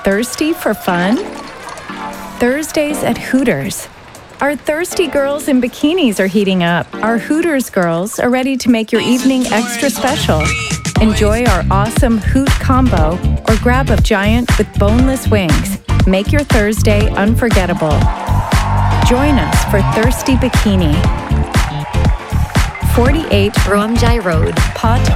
Thirsty for fun? Thursdays at Hooters. Our thirsty girls in bikinis are heating up. Our Hooters girls are ready to make your evening extra special. Enjoy our awesome Hoot combo or grab a giant with boneless wings. Make your Thursday unforgettable. Join us for Thirsty Bikini. 48 Romjai Road. Pot